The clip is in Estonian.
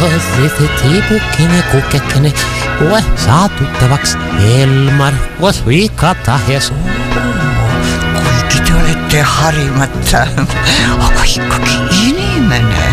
Tiipukkini, kukkekini, koe saa tuttavaks Elmar, koos viikata ja suu. Kuigi te olete harimata, aga ikkagi inimene.